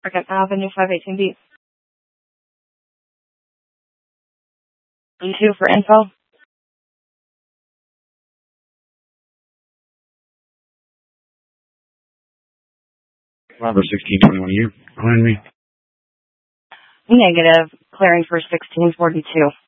Second Avenue, 518B. B2 for info. Bravo 1621, you clearing me? Negative. Clearing for 1642.